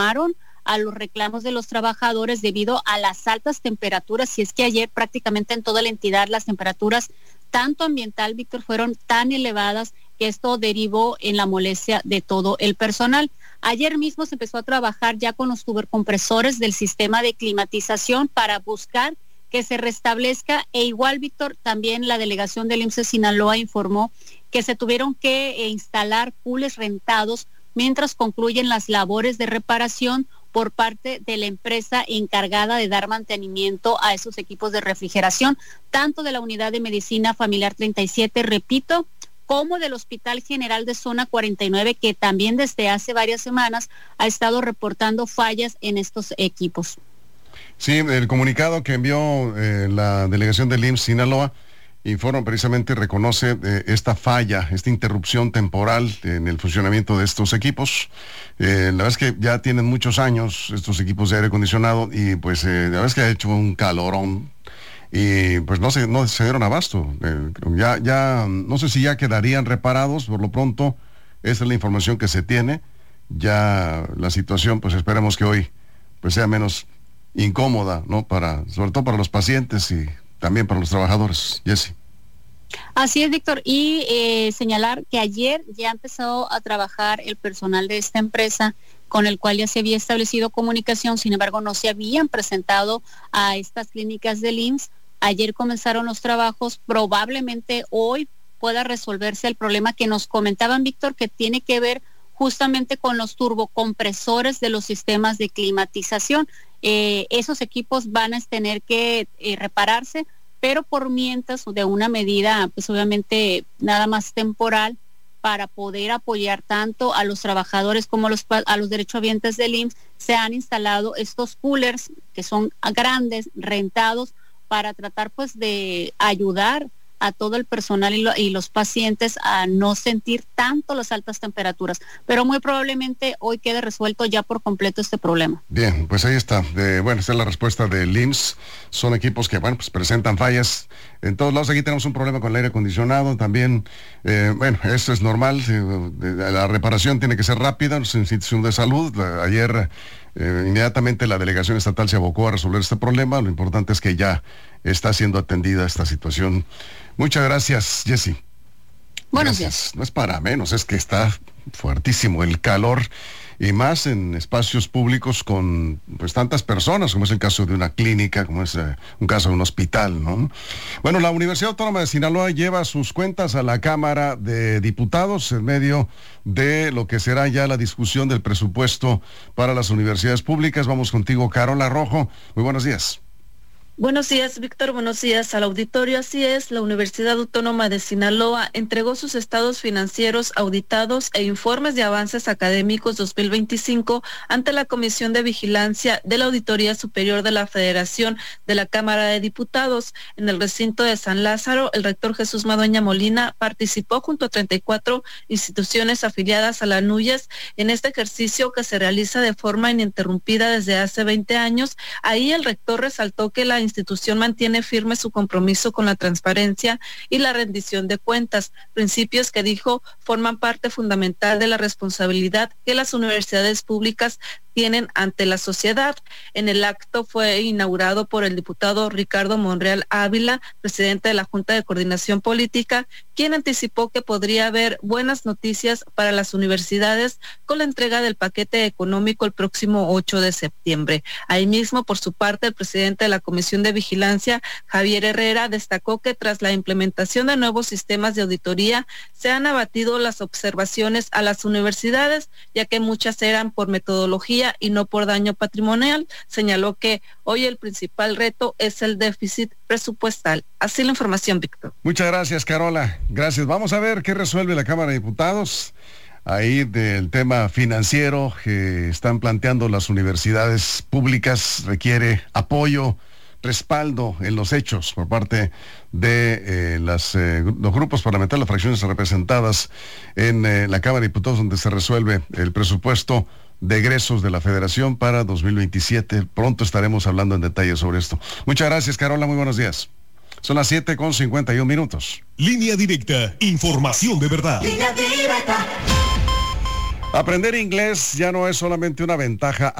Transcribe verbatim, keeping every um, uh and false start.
sumaron a los reclamos de los trabajadores debido a las altas temperaturas. Y es que ayer prácticamente en toda la entidad las temperaturas, tanto ambiental, Víctor, fueron tan elevadas que esto derivó en la molestia de todo el personal. Ayer mismo se empezó a trabajar ya con los turbocompresores del sistema de climatización para buscar que se restablezca, e igual, Víctor, también la delegación del I M S S de Sinaloa informó que se tuvieron que eh, instalar coolers rentados mientras concluyen las labores de reparación por parte de la empresa encargada de dar mantenimiento a esos equipos de refrigeración, tanto de la Unidad de Medicina Familiar treinta y siete, repito, como del Hospital General de Zona cuarenta y nueve, que también desde hace varias semanas ha estado reportando fallas en estos equipos. Sí, el comunicado que envió eh, la delegación del I M S S Sinaloa informa precisamente, reconoce eh, esta falla, esta interrupción temporal en el funcionamiento de estos equipos. Eh, la verdad es que ya tienen muchos años estos equipos de aire acondicionado y pues eh, la verdad es que ha hecho un calorón y pues no se, no se dieron abasto. Eh, ya, ya, no sé si ya quedarían reparados, por lo pronto esa es la información que se tiene. Ya la situación, pues esperemos que hoy pues sea menos incómoda, ¿no? Para, sobre todo para los pacientes y también para los trabajadores. Jessy. Así es, Víctor, y eh, señalar que ayer ya empezó a trabajar el personal de esta empresa con el cual ya se había establecido comunicación, sin embargo no se habían presentado a estas clínicas del I M S S. Ayer comenzaron los trabajos, probablemente hoy pueda resolverse el problema que nos comentaban, Víctor, que tiene que ver justamente con los turbocompresores de los sistemas de climatización. Eh, esos equipos van a tener que eh, repararse, pero por mientras, de una medida, pues obviamente nada más temporal, para poder apoyar tanto a los trabajadores como a los, a los derechohabientes del I M S S, se han instalado estos coolers que son grandes, rentados, para tratar pues de ayudar a todo el personal y, lo, y los pacientes a no sentir tanto las altas temperaturas, pero muy probablemente hoy quede resuelto ya por completo este problema. Bien, pues ahí está. Eh, bueno, esta es la respuesta del I M S S. Son equipos que, bueno, pues presentan fallas en todos lados. Aquí tenemos un problema con el aire acondicionado también. Eh, bueno, eso es normal. La reparación tiene que ser rápida. En institución de salud, ayer eh, inmediatamente la delegación estatal se abocó a resolver este problema. Lo importante es que ya está siendo atendida esta situación. Muchas gracias, Jessy. Buenos gracias. días. No es para menos, es que está fuertísimo el calor y más en espacios públicos con pues tantas personas, como es el caso de una clínica, como es eh, un caso de un hospital, ¿no? Bueno, la Universidad Autónoma de Sinaloa lleva sus cuentas a la Cámara de Diputados en medio de lo que será ya la discusión del presupuesto para las universidades públicas. Vamos contigo, Carola Rojo. Muy buenos días. Buenos días, Víctor. Buenos días al auditorio. Así es, la Universidad Autónoma de Sinaloa entregó sus estados financieros auditados e informes de avances académicos dos mil veinticinco ante la Comisión de Vigilancia de la Auditoría Superior de la Federación de la Cámara de Diputados. En el recinto de San Lázaro, el rector Jesús Madueña Molina participó junto a treinta y cuatro instituciones afiliadas a la NUYES en este ejercicio que se realiza de forma ininterrumpida desde hace veinte años. Ahí el rector resaltó que la institución mantiene firme su compromiso con la transparencia y la rendición de cuentas, principios que dijo forman parte fundamental de la responsabilidad que las universidades públicas tienen ante la sociedad. En el acto fue inaugurado por el diputado Ricardo Monreal Ávila, presidente de la Junta de Coordinación Política, quien anticipó que podría haber buenas noticias para las universidades con la entrega del paquete económico el próximo ocho de septiembre. Ahí mismo, por su parte, el presidente de la Comisión de Vigilancia, Javier Herrera, destacó que tras la implementación de nuevos sistemas de auditoría, se han abatido las observaciones a las universidades, ya que muchas eran por metodología y no por daño patrimonial. Señaló que hoy el principal reto es el déficit presupuestal. Así la información, Víctor. Muchas gracias, Carola. Gracias. Vamos a ver qué resuelve la Cámara de Diputados ahí del tema financiero que están planteando las universidades públicas. Requiere apoyo, respaldo en los hechos por parte de eh, las, eh, los grupos parlamentarios, las fracciones representadas en eh, la Cámara de Diputados, donde se resuelve el presupuesto de egresos de la Federación para dos mil veintisiete. Pronto estaremos hablando en detalle sobre esto. Muchas gracias, Carola. Muy buenos días. Son las siete con cincuenta y un minutos. Línea directa. Información de verdad. Línea directa. Aprender inglés ya no es solamente una ventaja